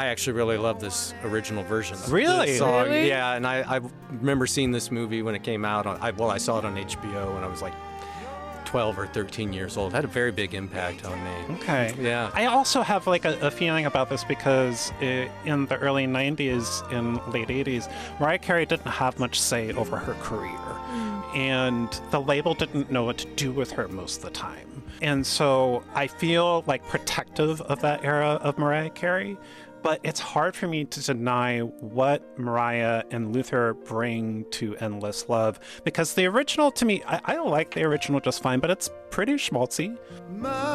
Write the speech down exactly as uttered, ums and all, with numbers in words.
I actually really love this original version of Really? the song. Really? Yeah, and I, I remember seeing this movie when it came out. On, I, well, I saw it on H B O when I was like twelve or thirteen years old. It had a very big impact on me. Okay. Yeah. I also have like a, a feeling about this because it, in the early nineties and late eighties, Mariah Carey didn't have much say over her career. And the label didn't know what to do with her most of the time. And so I feel like protective of that era of Mariah Carey, but it's hard for me to deny what Mariah and Luther bring to Endless Love, because the original, to me, I, I like the original just fine, but it's pretty schmaltzy.